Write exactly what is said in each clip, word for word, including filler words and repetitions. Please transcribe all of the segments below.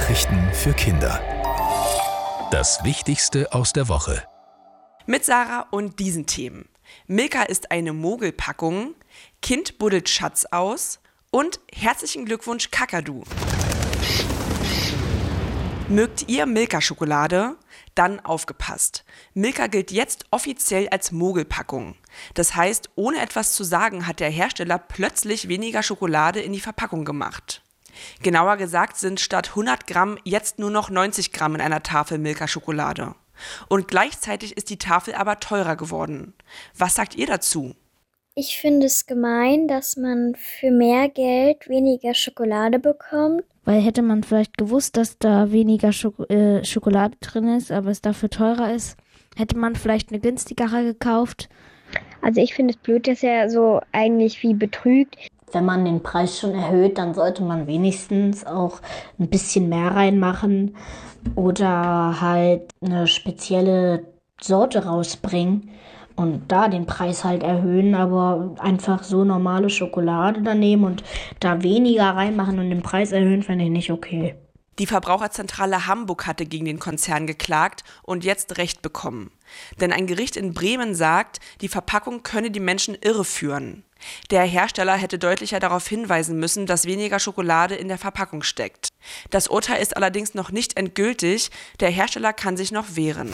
Nachrichten für Kinder. Das Wichtigste aus der Woche. Mit Sarah und diesen Themen. Milka ist eine Mogelpackung, Kind buddelt Schatz aus und herzlichen Glückwunsch Kakadu. Mögt ihr Milka-Schokolade? Dann aufgepasst. Milka gilt jetzt offiziell als Mogelpackung. Das heißt, ohne etwas zu sagen, hat der Hersteller plötzlich weniger Schokolade in die Verpackung gemacht. Genauer gesagt sind statt hundert Gramm jetzt nur noch neunzig Gramm in einer Tafel Milka-Schokolade. Und gleichzeitig ist die Tafel aber teurer geworden. Was sagt ihr dazu? Ich finde es gemein, dass man für mehr Geld weniger Schokolade bekommt. Weil hätte man vielleicht gewusst, dass da weniger Schoko- äh, Schokolade drin ist, aber es dafür teurer ist, hätte man vielleicht eine günstigere gekauft. Also ich finde es blöd, dass er so eigentlich wie betrügt. Wenn man den Preis schon erhöht, dann sollte man wenigstens auch ein bisschen mehr reinmachen oder halt eine spezielle Sorte rausbringen und da den Preis halt erhöhen, aber einfach so normale Schokolade dann nehmen und da weniger reinmachen und den Preis erhöhen, finde ich nicht okay. Die Verbraucherzentrale Hamburg hatte gegen den Konzern geklagt und jetzt Recht bekommen. Denn ein Gericht in Bremen sagt, die Verpackung könne die Menschen irreführen. Der Hersteller hätte deutlicher darauf hinweisen müssen, dass weniger Schokolade in der Verpackung steckt. Das Urteil ist allerdings noch nicht endgültig, der Hersteller kann sich noch wehren.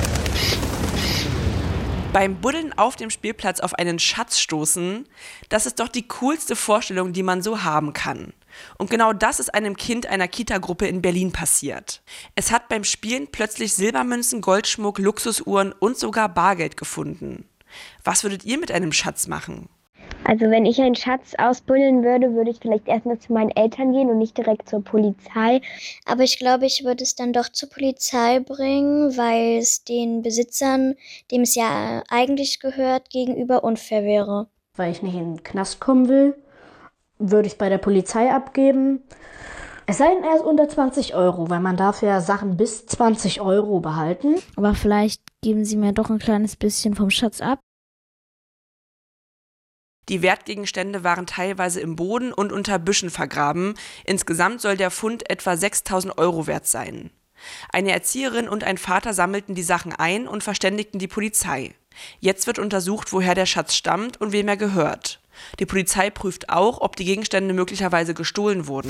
Beim Buddeln auf dem Spielplatz auf einen Schatz stoßen, das ist doch die coolste Vorstellung, die man so haben kann. Und genau das ist einem Kind einer Kita-Gruppe in Berlin passiert. Es hat beim Spielen plötzlich Silbermünzen, Goldschmuck, Luxusuhren und sogar Bargeld gefunden. Was würdet ihr mit einem Schatz machen? Also wenn ich einen Schatz ausbuddeln würde, würde ich vielleicht erstmal zu meinen Eltern gehen und nicht direkt zur Polizei. Aber ich glaube, ich würde es dann doch zur Polizei bringen, weil es den Besitzern, dem es ja eigentlich gehört, gegenüber unfair wäre. Weil ich nicht in den Knast kommen will, würde ich es bei der Polizei abgeben. Es sei denn, er ist unter zwanzig Euro, weil man darf ja Sachen bis zwanzig Euro behalten. Aber vielleicht geben sie mir doch ein kleines bisschen vom Schatz ab. Die Wertgegenstände waren teilweise im Boden und unter Büschen vergraben. Insgesamt soll der Fund etwa sechstausend Euro wert sein. Eine Erzieherin und ein Vater sammelten die Sachen ein und verständigten die Polizei. Jetzt wird untersucht, woher der Schatz stammt und wem er gehört. Die Polizei prüft auch, ob die Gegenstände möglicherweise gestohlen wurden.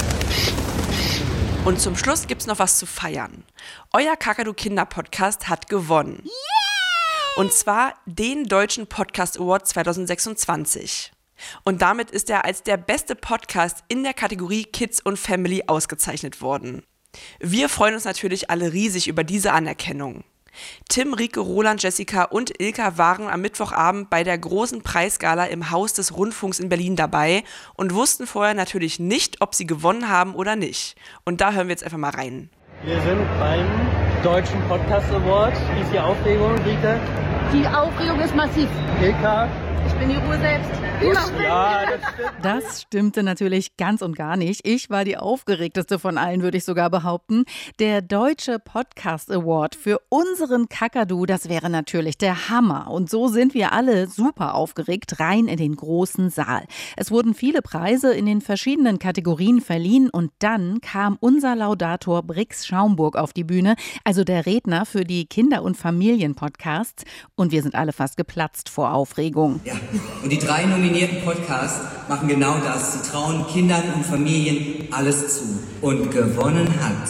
Und zum Schluss gibt's noch was zu feiern. Euer Kakadu-Kinder-Podcast hat gewonnen. Yeah! Und zwar den Deutschen Podcast Award zwanzig sechsundzwanzig. Und damit ist er als der beste Podcast in der Kategorie Kids und Family ausgezeichnet worden. Wir freuen uns natürlich alle riesig über diese Anerkennung. Tim, Rike, Roland, Jessica und Ilka waren am Mittwochabend bei der großen Preisgala im Haus des Rundfunks in Berlin dabei und wussten vorher natürlich nicht, ob sie gewonnen haben oder nicht. Und da hören wir jetzt einfach mal rein. Wir sind beim Deutschen Podcast Award. Wie ist die Aufregung, Rike? Die Aufregung ist massiv. Ilka? Ich bin die Ruhe selbst. Ja, das stimmt. Das stimmte natürlich ganz und gar nicht. Ich war die aufgeregteste von allen, würde ich sogar behaupten. Der Deutsche Podcast Award für unseren Kakadu, das wäre natürlich der Hammer. Und so sind wir alle super aufgeregt, rein in den großen Saal. Es wurden viele Preise in den verschiedenen Kategorien verliehen und dann kam unser Laudator Brix Schaumburg auf die Bühne, also der Redner für die Kinder- und Familienpodcasts. Und wir sind alle fast geplatzt vor Aufregung. Ja, und die drei nominierten Podcasts machen genau das. Sie trauen Kindern und Familien alles zu. Und gewonnen hat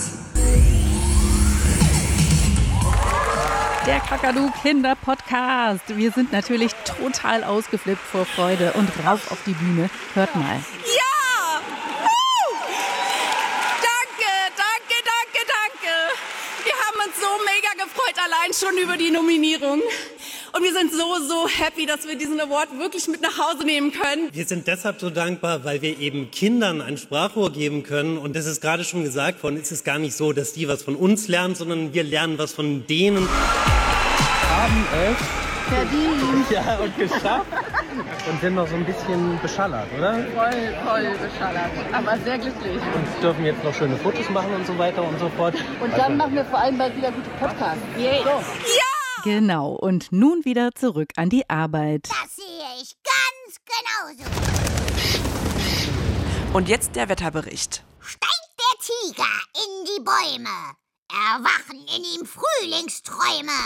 der Kakadu Kinder Podcast. Wir sind natürlich total ausgeflippt vor Freude und rauf auf die Bühne. Hört mal. Ja! Woo! Danke, danke, danke, danke. Wir haben uns so mega gefreut, allein schon über die Nominierung. Und wir sind so, so happy, dass wir diesen Award wirklich mit nach Hause nehmen können. Wir sind deshalb so dankbar, weil wir eben Kindern ein Sprachrohr geben können. Und das ist gerade schon gesagt worden, ist es gar nicht so, dass die was von uns lernen, sondern wir lernen was von denen. Haben es Verdient. Ja, und geschafft. Und sind noch so ein bisschen beschallert, oder? Voll, voll beschallert. Aber sehr glücklich. Und dürfen jetzt noch schöne Fotos machen und so weiter und so fort. Und dann also machen wir vor allem bald wieder gute Podcasts. Yeah. So. Ja! Genau, und nun wieder zurück an die Arbeit. Das sehe ich ganz genauso. Und jetzt der Wetterbericht. Steigt der Flieger in die Bäume. Erwachen in ihm Frühlingsträume.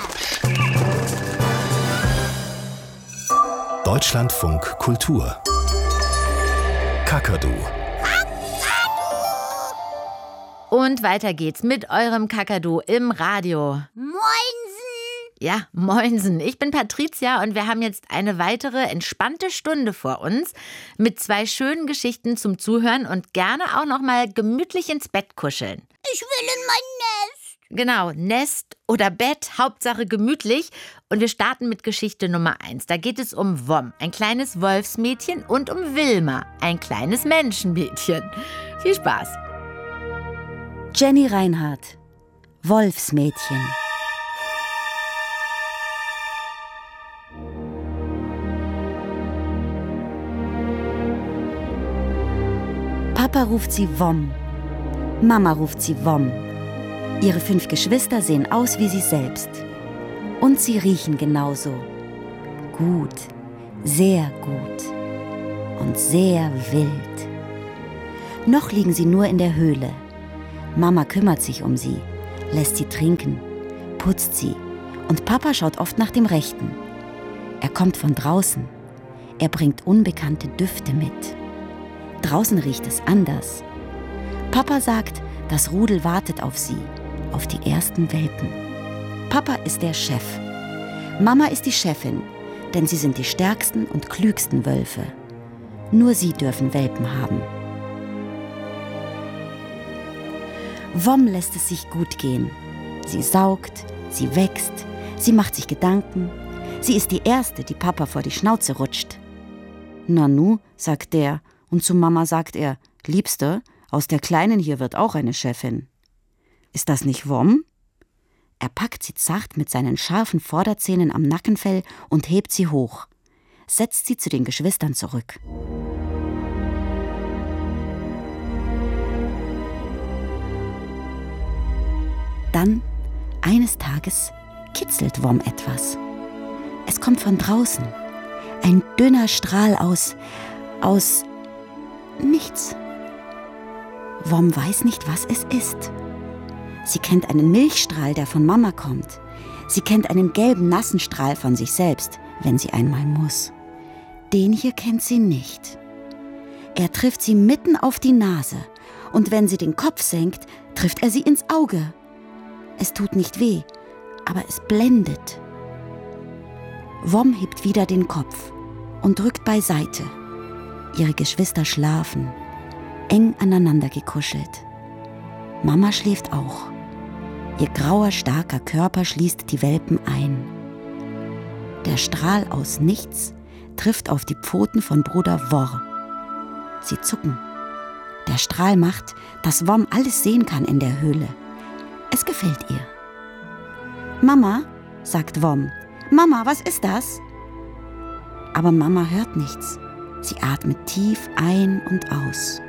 Deutschlandfunk Kultur. Kakadu. Und weiter geht's mit eurem Kakadu im Radio. Moinsen! Ja, moinsen. Ich bin Patricia und wir haben jetzt eine weitere entspannte Stunde vor uns mit zwei schönen Geschichten zum Zuhören und gerne auch noch mal gemütlich ins Bett kuscheln. Ich will in mein Nest. Genau, Nest oder Bett, Hauptsache gemütlich. Und wir starten mit Geschichte Nummer eins. Da geht es um Wom, ein kleines Wolfsmädchen, und um Wilma, ein kleines Menschenmädchen. Viel Spaß. Jenny Reinhardt, Wolfsmädchen. Papa ruft sie Wom. Mama ruft sie Wom. Ihre fünf Geschwister sehen aus wie sie selbst. Und sie riechen genauso. Gut, sehr gut und sehr wild. Noch liegen sie nur in der Höhle. Mama kümmert sich um sie, lässt sie trinken, putzt sie und Papa schaut oft nach dem Rechten. Er kommt von draußen. Er bringt unbekannte Düfte mit. Draußen riecht es anders. Papa sagt, das Rudel wartet auf sie, auf die ersten Welpen. Papa ist der Chef. Mama ist die Chefin, denn sie sind die stärksten und klügsten Wölfe. Nur sie dürfen Welpen haben. Wom lässt es sich gut gehen. Sie saugt, sie wächst, sie macht sich Gedanken. Sie ist die Erste, die Papa vor die Schnauze rutscht. Nanu, sagt der, und zu Mama sagt er, Liebste, aus der Kleinen hier wird auch eine Chefin. Ist das nicht Wom? Er packt sie zart mit seinen scharfen Vorderzähnen am Nackenfell und hebt sie hoch, setzt sie zu den Geschwistern zurück. Dann, eines Tages, kitzelt Wom etwas. Es kommt von draußen. Ein dünner Strahl aus, aus nichts. Wom weiß nicht, was es ist. Sie kennt einen Milchstrahl, der von Mama kommt. Sie kennt einen gelben, nassen Strahl von sich selbst, wenn sie einmal muss. Den hier kennt sie nicht. Er trifft sie mitten auf die Nase. Und wenn sie den Kopf senkt, trifft er sie ins Auge. Es tut nicht weh, aber es blendet. Wom hebt wieder den Kopf und drückt beiseite. Ihre Geschwister schlafen, eng aneinander gekuschelt. Mama schläft auch. Ihr grauer, starker Körper schließt die Welpen ein. Der Strahl aus nichts trifft auf die Pfoten von Bruder Wor. Sie zucken. Der Strahl macht, dass Wom alles sehen kann in der Höhle. Es gefällt ihr. Mama, sagt Wom. Mama, was ist das? Aber Mama hört nichts. Sie atmet tief ein und aus.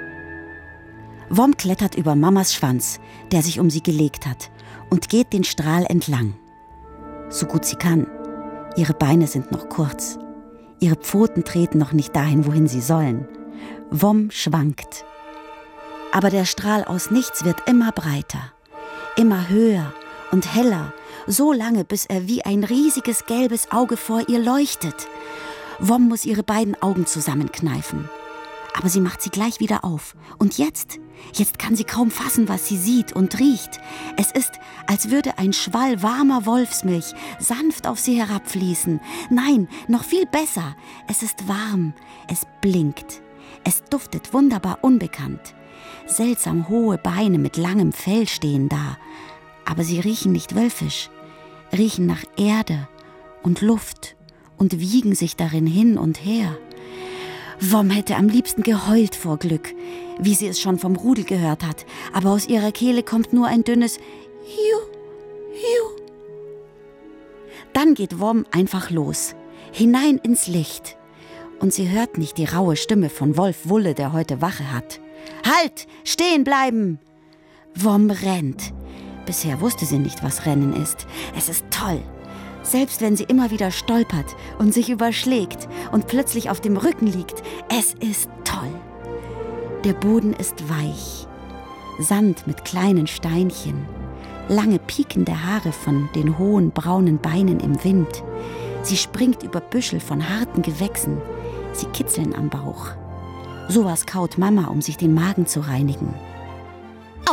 Wom klettert über Mamas Schwanz, der sich um sie gelegt hat, und geht den Strahl entlang. So gut sie kann. Ihre Beine sind noch kurz. Ihre Pfoten treten noch nicht dahin, wohin sie sollen. Wom schwankt. Aber der Strahl aus nichts wird immer breiter, immer höher und heller, so lange, bis er wie ein riesiges gelbes Auge vor ihr leuchtet. Wom muss ihre beiden Augen zusammenkneifen. Aber sie macht sie gleich wieder auf. Und jetzt, jetzt kann sie kaum fassen, was sie sieht und riecht. Es ist, als würde ein Schwall warmer Wolfsmilch sanft auf sie herabfließen. Nein, noch viel besser. Es ist warm, es blinkt. Es duftet wunderbar unbekannt. Seltsam hohe Beine mit langem Fell stehen da. Aber sie riechen nicht wölfisch, riechen nach Erde und Luft und wiegen sich darin hin und her. Wom hätte am liebsten geheult vor Glück, wie sie es schon vom Rudel gehört hat, aber aus ihrer Kehle kommt nur ein dünnes Hiu, Hiu. Dann geht Wom einfach los, hinein ins Licht. Und sie hört nicht die raue Stimme von Wolf Wulle, der heute Wache hat. Halt! Stehen bleiben! Wom rennt. Bisher wusste sie nicht, was Rennen ist. Es ist toll. Selbst wenn sie immer wieder stolpert und sich überschlägt und plötzlich auf dem Rücken liegt. Es ist toll. Der Boden ist weich. Sand mit kleinen Steinchen, lange piekende Haare von den hohen braunen Beinen im Wind. Sie springt über Büschel von harten Gewächsen. Sie kitzeln am Bauch. Sowas kaut Mama, um sich den Magen zu reinigen. Au!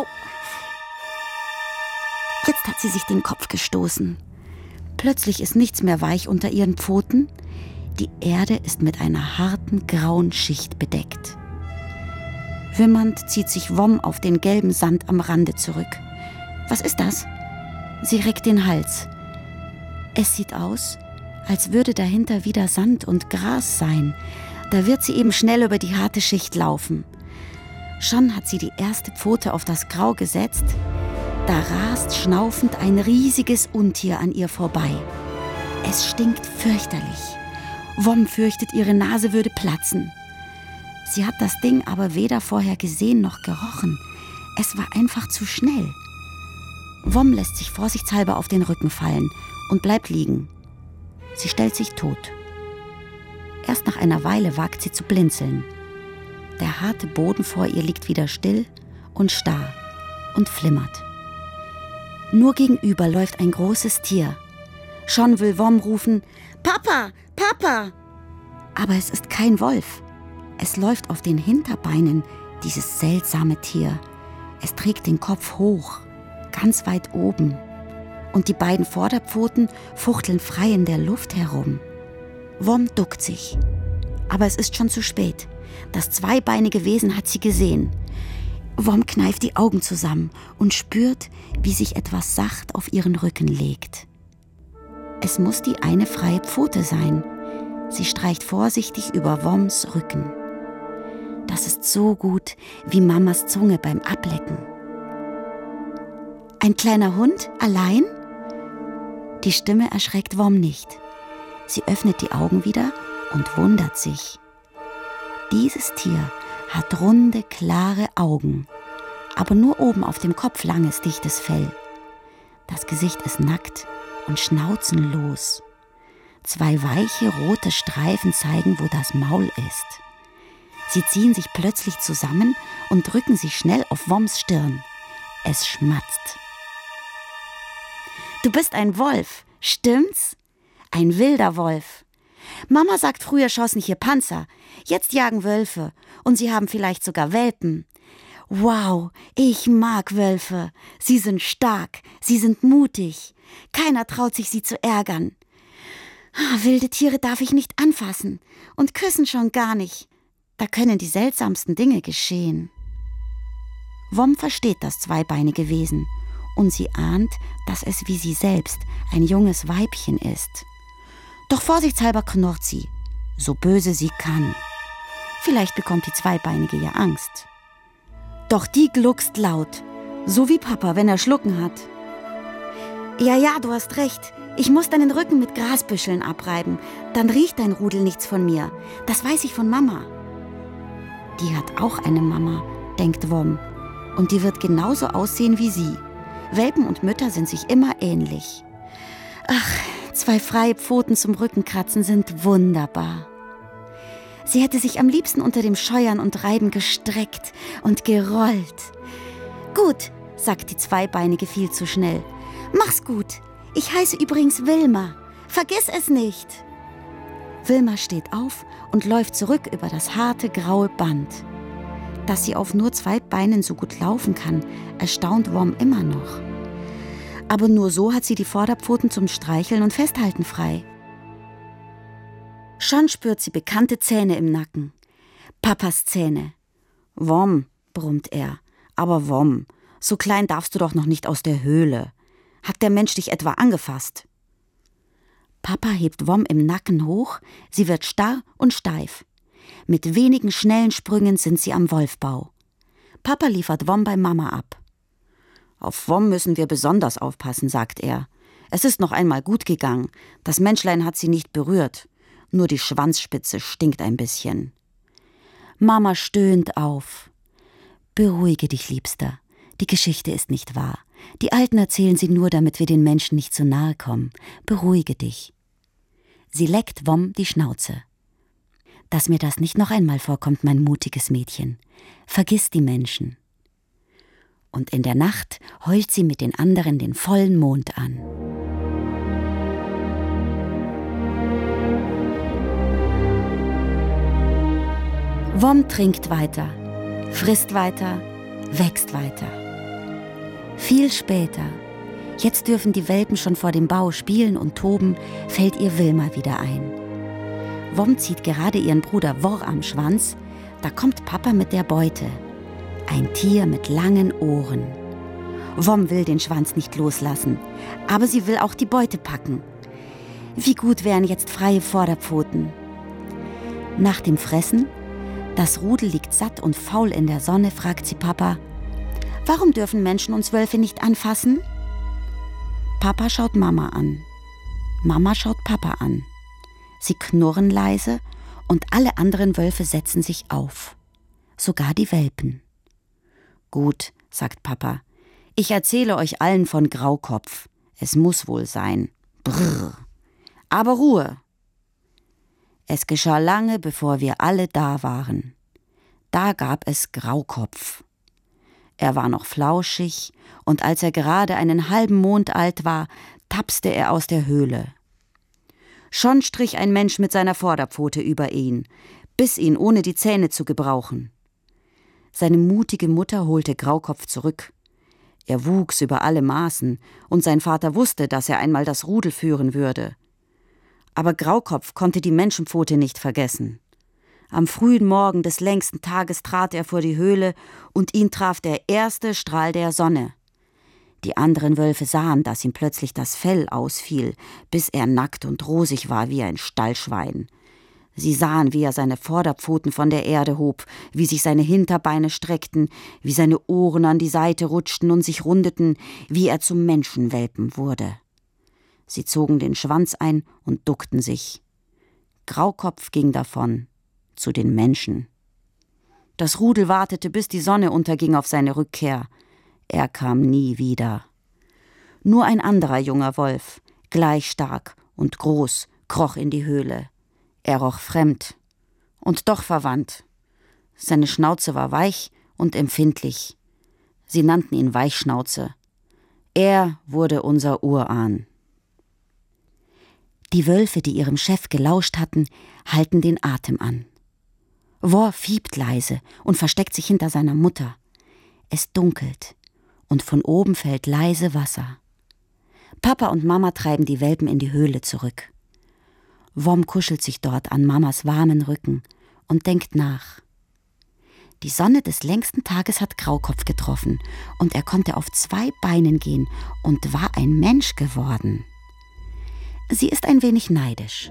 Jetzt hat sie sich den Kopf gestoßen. Plötzlich ist nichts mehr weich unter ihren Pfoten. Die Erde ist mit einer harten, grauen Schicht bedeckt. Wimmernd zieht sich Wom auf den gelben Sand am Rande zurück. Was ist das? Sie reckt den Hals. Es sieht aus, als würde dahinter wieder Sand und Gras sein. Da wird sie eben schnell über die harte Schicht laufen. Schon hat sie die erste Pfote auf das Grau gesetzt. Da rast schnaufend ein riesiges Untier an ihr vorbei. Es stinkt fürchterlich. Wom fürchtet, ihre Nase würde platzen. Sie hat das Ding aber weder vorher gesehen noch gerochen. Es war einfach zu schnell. Wom lässt sich vorsichtshalber auf den Rücken fallen und bleibt liegen. Sie stellt sich tot. Erst nach einer Weile wagt sie zu blinzeln. Der harte Boden vor ihr liegt wieder still und starr und flimmert. Nur gegenüber läuft ein großes Tier. Schon will Wom rufen, »Papa, Papa!« Aber es ist kein Wolf. Es läuft auf den Hinterbeinen, dieses seltsame Tier. Es trägt den Kopf hoch, ganz weit oben. Und die beiden Vorderpfoten fuchteln frei in der Luft herum. Wom duckt sich. Aber es ist schon zu spät. Das zweibeinige Wesen hat sie gesehen. Wom kneift die Augen zusammen und spürt, wie sich etwas sacht auf ihren Rücken legt. Es muss die eine freie Pfote sein. Sie streicht vorsichtig über Woms Rücken. Das ist so gut wie Mamas Zunge beim Ablecken. Ein kleiner Hund, allein? Die Stimme erschreckt Wom nicht. Sie öffnet die Augen wieder und wundert sich. Dieses Tier hat runde, klare Augen, aber nur oben auf dem Kopf langes, dichtes Fell. Das Gesicht ist nackt und schnauzenlos. Zwei weiche, rote Streifen zeigen, wo das Maul ist. Sie ziehen sich plötzlich zusammen und drücken sich schnell auf Woms Stirn. Es schmatzt. »Du bist ein Wolf, stimmt's? Ein wilder Wolf. Mama sagt, früher schossen hier Panzer. Jetzt jagen Wölfe. Und sie haben vielleicht sogar Welpen. Wow, ich mag Wölfe. Sie sind stark, sie sind mutig. Keiner traut sich, sie zu ärgern. Wilde Tiere darf ich nicht anfassen und küssen schon gar nicht. Da können die seltsamsten Dinge geschehen.« Wom versteht das zweibeinige Wesen und sie ahnt, dass es wie sie selbst ein junges Weibchen ist. Doch vorsichtshalber knurrt sie, so böse sie kann. Vielleicht bekommt die Zweibeinige ja Angst. Doch die gluckst laut, so wie Papa, wenn er Schlucken hat. »Ja, ja, du hast recht. Ich muss deinen Rücken mit Grasbüscheln abreiben. Dann riecht dein Rudel nichts von mir. Das weiß ich von Mama.« Die hat auch eine Mama, denkt Wom. Und die wird genauso aussehen wie sie. Welpen und Mütter sind sich immer ähnlich. Ach, zwei freie Pfoten zum Rückenkratzen sind wunderbar. Sie hätte sich am liebsten unter dem Scheuern und Reiben gestreckt und gerollt. »Gut«, sagt die Zweibeinige viel zu schnell. »Mach's gut. Ich heiße übrigens Wilma. Vergiss es nicht.« Wilma steht auf und läuft zurück über das harte, graue Band. Dass sie auf nur zwei Beinen so gut laufen kann, erstaunt Wom immer noch. Aber nur so hat sie die Vorderpfoten zum Streicheln und Festhalten frei. Schon spürt sie bekannte Zähne im Nacken. Papas Zähne. »Wom«, brummt er. »Aber Wom, so klein darfst du doch noch nicht aus der Höhle. Hat der Mensch dich etwa angefasst?« Papa hebt Wom im Nacken hoch, sie wird starr und steif. Mit wenigen schnellen Sprüngen sind sie am Wolfbau. Papa liefert Wom bei Mama ab. »Auf Wom müssen wir besonders aufpassen«, sagt er. »Es ist noch einmal gut gegangen. Das Menschlein hat sie nicht berührt. Nur die Schwanzspitze stinkt ein bisschen.« Mama stöhnt auf. »Beruhige dich, Liebster. Die Geschichte ist nicht wahr. Die Alten erzählen sie nur, damit wir den Menschen nicht zu nahe kommen. Beruhige dich.« Sie leckt Wom die Schnauze. »Dass mir das nicht noch einmal vorkommt, mein mutiges Mädchen. Vergiss die Menschen.« Und in der Nacht heult sie mit den anderen den vollen Mond an. Wom trinkt weiter, frisst weiter, wächst weiter. Viel später, jetzt dürfen die Welpen schon vor dem Bau spielen und toben, fällt ihr Wilma wieder ein. Wom zieht gerade ihren Bruder Worr am Schwanz, da kommt Papa mit der Beute. Ein Tier mit langen Ohren. Wom will den Schwanz nicht loslassen, aber sie will auch die Beute packen. Wie gut wären jetzt freie Vorderpfoten. Nach dem Fressen, das Rudel liegt satt und faul in der Sonne, fragt sie Papa, warum dürfen Menschen uns Wölfe nicht anfassen? Papa schaut Mama an. Mama schaut Papa an. Sie knurren leise und alle anderen Wölfe setzen sich auf. Sogar die Welpen. Gut, sagt Papa, ich erzähle euch allen von Graukopf. Es muss wohl sein. Brrr. Aber Ruhe. Es geschah lange, bevor wir alle da waren. Da gab es Graukopf. Er war noch flauschig, und als er gerade einen halben Mond alt war, tapste er aus der Höhle. Schon strich ein Mensch mit seiner Vorderpfote über ihn, biss ihn, ohne die Zähne zu gebrauchen. Seine mutige Mutter holte Graukopf zurück. Er wuchs über alle Maßen, und sein Vater wusste, dass er einmal das Rudel führen würde. Aber Graukopf konnte die Menschenpfote nicht vergessen. Am frühen Morgen des längsten Tages trat er vor die Höhle und ihn traf der erste Strahl der Sonne. Die anderen Wölfe sahen, dass ihm plötzlich das Fell ausfiel, bis er nackt und rosig war wie ein Stallschwein. Sie sahen, wie er seine Vorderpfoten von der Erde hob, wie sich seine Hinterbeine streckten, wie seine Ohren an die Seite rutschten und sich rundeten, wie er zum Menschenwelpen wurde. Sie zogen den Schwanz ein und duckten sich. Graukopf ging davon, zu den Menschen. Das Rudel wartete, bis die Sonne unterging auf seine Rückkehr. Er kam nie wieder. Nur ein anderer junger Wolf, gleich stark und groß, kroch in die Höhle. Er roch fremd und doch verwandt. Seine Schnauze war weich und empfindlich. Sie nannten ihn Weichschnauze. Er wurde unser Urahn. Die Wölfe, die ihrem Chef gelauscht hatten, halten den Atem an. Worr fiebt leise und versteckt sich hinter seiner Mutter. Es dunkelt und von oben fällt leise Wasser. Papa und Mama treiben die Welpen in die Höhle zurück. Wom kuschelt sich dort an Mamas warmen Rücken und denkt nach. Die Sonne des längsten Tages hat Graukopf getroffen und er konnte auf zwei Beinen gehen und war ein Mensch geworden. Sie ist ein wenig neidisch.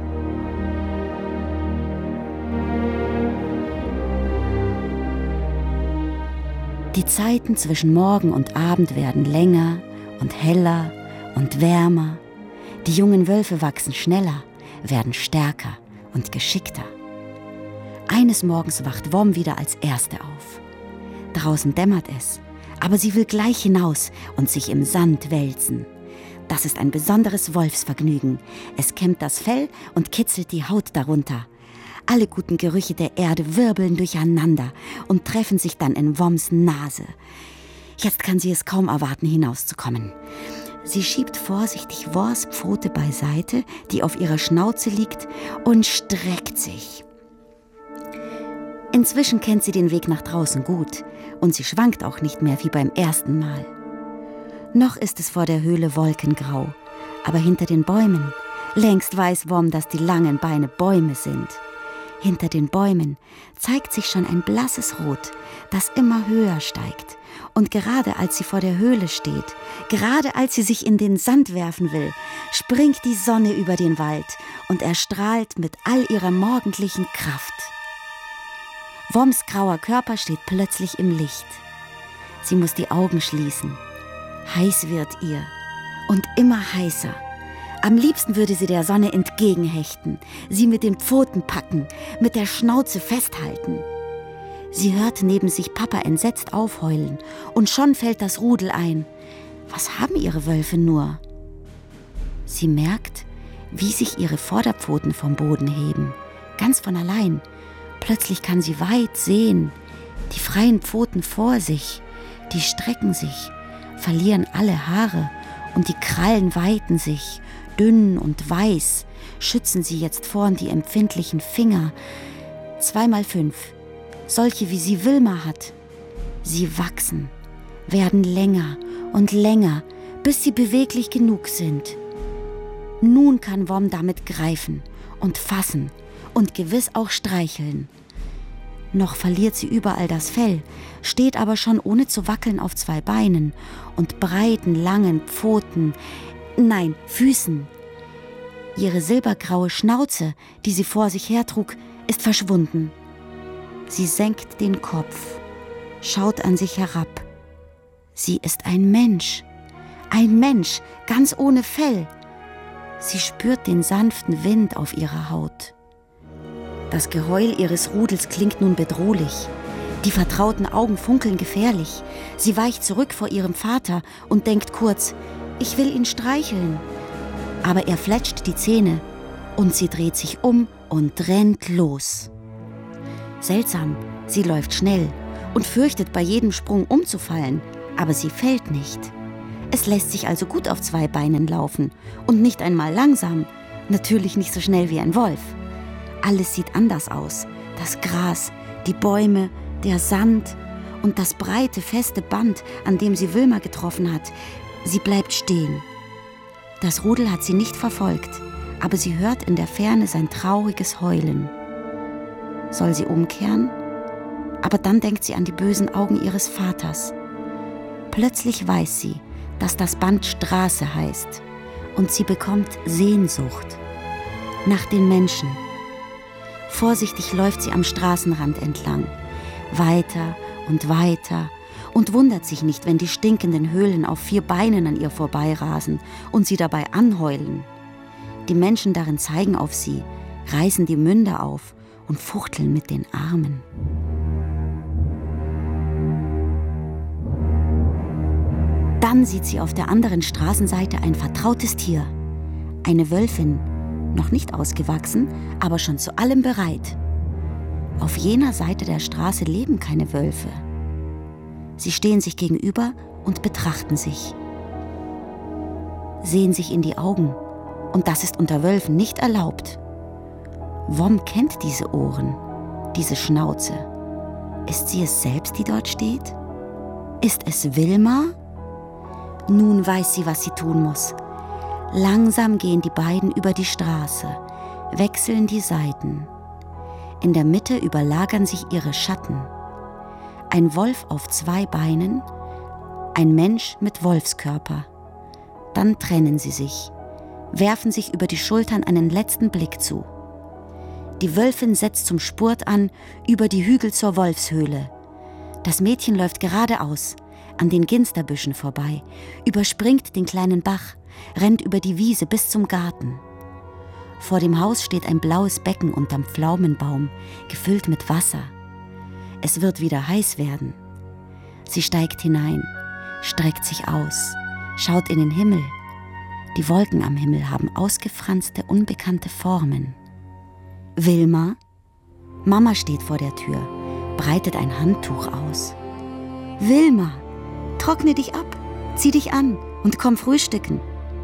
Die Zeiten zwischen Morgen und Abend werden länger und heller und wärmer. Die jungen Wölfe wachsen schneller, werden stärker und geschickter. Eines Morgens wacht Wom wieder als Erste auf. Draußen dämmert es, aber sie will gleich hinaus und sich im Sand wälzen. Das ist ein besonderes Wolfsvergnügen. Es kämmt das Fell und kitzelt die Haut darunter. Alle guten Gerüche der Erde wirbeln durcheinander und treffen sich dann in Woms Nase. Jetzt kann sie es kaum erwarten, hinauszukommen. Sie schiebt vorsichtig Worrs Pfote beiseite, die auf ihrer Schnauze liegt, und streckt sich. Inzwischen kennt sie den Weg nach draußen gut und sie schwankt auch nicht mehr wie beim ersten Mal. Noch ist es vor der Höhle wolkengrau, aber hinter den Bäumen, längst weiß Wom, dass die langen Beine Bäume sind. Hinter den Bäumen zeigt sich schon ein blasses Rot, das immer höher steigt. Und gerade als sie vor der Höhle steht, gerade als sie sich in den Sand werfen will, springt die Sonne über den Wald und erstrahlt mit all ihrer morgendlichen Kraft. Woms grauer Körper steht plötzlich im Licht. Sie muss die Augen schließen. Heiß wird ihr und immer heißer. Am liebsten würde sie der Sonne entgegenhechten, sie mit den Pfoten packen, mit der Schnauze festhalten. Sie hört neben sich Papa entsetzt aufheulen und schon fällt das Rudel ein. Was haben ihre Wölfe nur? Sie merkt, wie sich ihre Vorderpfoten vom Boden heben, ganz von allein. Plötzlich kann sie weit sehen, die freien Pfoten vor sich, Die strecken sich, verlieren alle Haare und die Krallen weiten sich, dünn und weiß, schützen sie jetzt vorn die empfindlichen Finger. Zweimal fünf, solche wie sie Wilma hat. Sie wachsen, werden länger und länger, bis sie beweglich genug sind. Nun kann Wom damit greifen und fassen und gewiss auch streicheln. Noch verliert sie überall das Fell, steht aber schon ohne zu wackeln auf zwei Beinen und breiten, langen Pfoten, nein, Füßen. Ihre silbergraue Schnauze, die sie vor sich hertrug, ist verschwunden. Sie senkt den Kopf, schaut an sich herab. Sie ist ein Mensch, ein Mensch, ganz ohne Fell. Sie spürt den sanften Wind auf ihrer Haut. Das Geheul ihres Rudels klingt nun bedrohlich. Die vertrauten Augen funkeln gefährlich. Sie weicht zurück vor ihrem Vater und denkt kurz, ich will ihn streicheln. Aber er fletscht die Zähne und sie dreht sich um und rennt los. Seltsam, sie läuft schnell und fürchtet bei jedem Sprung umzufallen, aber sie fällt nicht. Es lässt sich also gut auf zwei Beinen laufen und nicht einmal langsam, natürlich nicht so schnell wie ein Wolf. Alles sieht anders aus. Das Gras, die Bäume, der Sand und das breite, feste Band, an dem sie Wilma getroffen hat. Sie bleibt stehen. Das Rudel hat sie nicht verfolgt, aber sie hört in der Ferne sein trauriges Heulen. Soll sie umkehren? Aber dann denkt sie an die bösen Augen ihres Vaters. Plötzlich weiß sie, dass das Band Straße heißt und sie bekommt Sehnsucht nach den Menschen. Vorsichtig läuft sie am Straßenrand entlang, weiter und weiter und wundert sich nicht, wenn die stinkenden Höhlen auf vier Beinen an ihr vorbeirasen und sie dabei anheulen. Die Menschen darin zeigen auf sie, reißen die Münder auf und fuchteln mit den Armen. Dann sieht sie auf der anderen Straßenseite ein vertrautes Tier, eine Wölfin, noch nicht ausgewachsen, aber schon zu allem bereit. Auf jener Seite der Straße leben keine Wölfe. Sie stehen sich gegenüber und betrachten sich. Sehen sich in die Augen, und das ist unter Wölfen nicht erlaubt. Wom kennt diese Ohren, diese Schnauze. Ist sie es selbst, die dort steht? Ist es Wilma? Nun weiß sie, was sie tun muss. Langsam gehen die beiden über die Straße, wechseln die Seiten. In der Mitte überlagern sich ihre Schatten. Ein Wolf auf zwei Beinen, ein Mensch mit Wolfskörper. Dann trennen sie sich, werfen sich über die Schultern einen letzten Blick zu. Die Wölfin setzt zum Spurt an, über die Hügel zur Wolfshöhle. Das Mädchen läuft geradeaus, an den Ginsterbüschen vorbei, überspringt den kleinen Bach, rennt über die Wiese bis zum Garten. Vor dem Haus steht ein blaues Becken unterm Pflaumenbaum, gefüllt mit Wasser. Es wird wieder heiß werden. Sie steigt hinein, streckt sich aus, schaut in den Himmel. Die Wolken am Himmel haben ausgefranste, unbekannte Formen. Wilma? Mama steht vor der Tür, breitet ein Handtuch aus. Wilma, trockne dich ab, zieh dich an und komm frühstücken.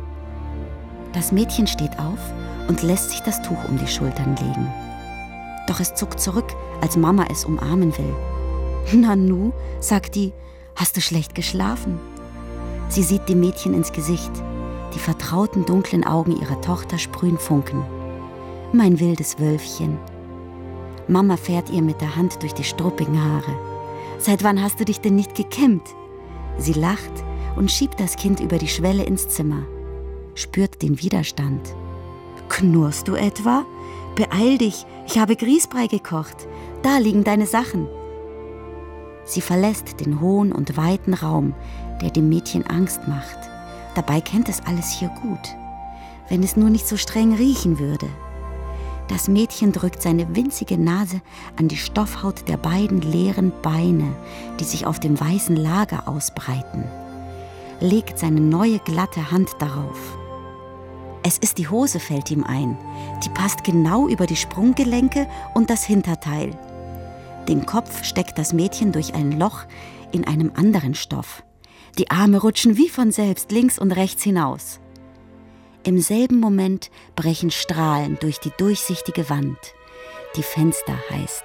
Das Mädchen steht auf und lässt sich das Tuch um die Schultern legen. Doch es zuckt zurück, als Mama es umarmen will. Nanu, sagt die, hast du schlecht geschlafen? Sie sieht dem Mädchen ins Gesicht. Die vertrauten dunklen Augen ihrer Tochter sprühen Funken. Mein wildes Wölfchen. Mama fährt ihr mit der Hand durch die struppigen Haare. Seit wann hast du dich denn nicht gekämmt? Sie lacht und schiebt das Kind über die Schwelle ins Zimmer. Spürt den Widerstand. Knurrst du etwa? Beeil dich, ich habe Grießbrei gekocht. Da liegen deine Sachen. Sie verlässt den hohen und weiten Raum, der dem Mädchen Angst macht. Dabei kennt es alles hier gut, wenn es nur nicht so streng riechen würde. Das Mädchen drückt seine winzige Nase an die Stoffhaut der beiden leeren Beine, die sich auf dem weißen Lager ausbreiten. Legt seine neue glatte Hand darauf. Es ist die Hose, fällt ihm ein. Die passt genau über die Sprunggelenke und das Hinterteil. Den Kopf steckt das Mädchen durch ein Loch in einem anderen Stoff. Die Arme rutschen wie von selbst links und rechts hinaus. Im selben Moment brechen Strahlen durch die durchsichtige Wand, die Fenster heißt.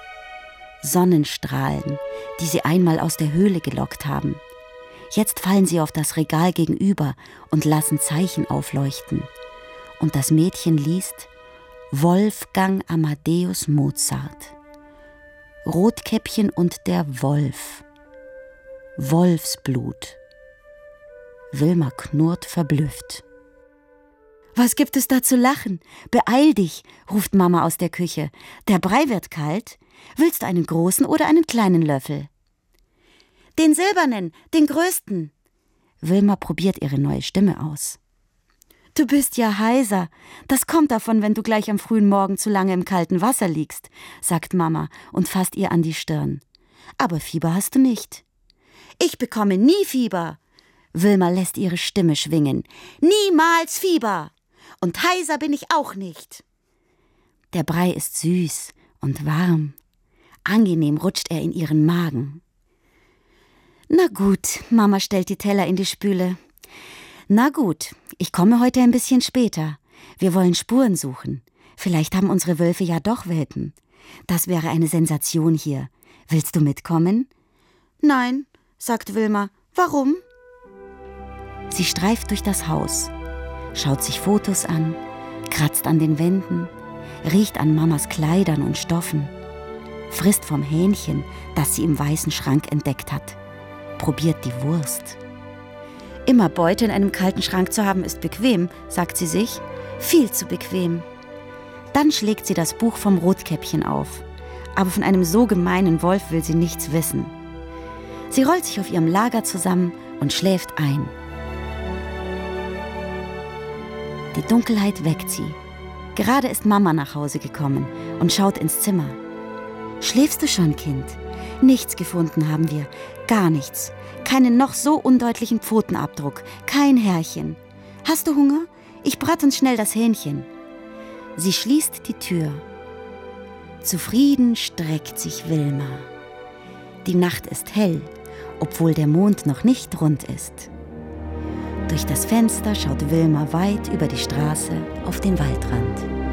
Sonnenstrahlen, die sie einmal aus der Höhle gelockt haben. Jetzt fallen sie auf das Regal gegenüber und lassen Zeichen aufleuchten. Und das Mädchen liest Wolfgang Amadeus Mozart. Rotkäppchen und der Wolf. Wolfsblut. Wilma knurrt verblüfft. »Was gibt es da zu lachen? Beeil dich«, ruft Mama aus der Küche. »Der Brei wird kalt. Willst du einen großen oder einen kleinen Löffel?« »Den silbernen, den größten.« Wilma probiert ihre neue Stimme aus. »Du bist ja heiser. Das kommt davon, wenn du gleich am frühen Morgen zu lange im kalten Wasser liegst«, sagt Mama und fasst ihr an die Stirn. »Aber Fieber hast du nicht.« »Ich bekomme nie Fieber.« Wilma lässt ihre Stimme schwingen. »Niemals Fieber. Und heiser bin ich auch nicht.« Der Brei ist süß und warm. Angenehm rutscht er in ihren Magen. »Na gut«, Mama stellt die Teller in die Spüle. »Na gut, ich komme heute ein bisschen später. Wir wollen Spuren suchen. Vielleicht haben unsere Wölfe ja doch Welpen. Das wäre eine Sensation hier. Willst du mitkommen?« »Nein«, sagt Wilma. »Warum?« Sie streift durch das Haus, schaut sich Fotos an, kratzt an den Wänden, riecht an Mamas Kleidern und Stoffen, frisst vom Hähnchen, das sie im weißen Schrank entdeckt hat, probiert die Wurst. Immer Beute in einem kalten Schrank zu haben, ist bequem, sagt sie sich. Viel zu bequem. Dann schlägt sie das Buch vom Rotkäppchen auf. Aber von einem so gemeinen Wolf will sie nichts wissen. Sie rollt sich auf ihrem Lager zusammen und schläft ein. Die Dunkelheit weckt sie. Gerade ist Mama nach Hause gekommen und schaut ins Zimmer. »Schläfst du schon, Kind?« »Nichts gefunden haben wir. Gar nichts. Keinen noch so undeutlichen Pfotenabdruck. Kein Härchen. Hast du Hunger? Ich brat uns schnell das Hähnchen.« Sie schließt die Tür. Zufrieden streckt sich Wilma. Die Nacht ist hell, obwohl der Mond noch nicht rund ist. Durch das Fenster schaut Wilma weit über die Straße auf den Waldrand.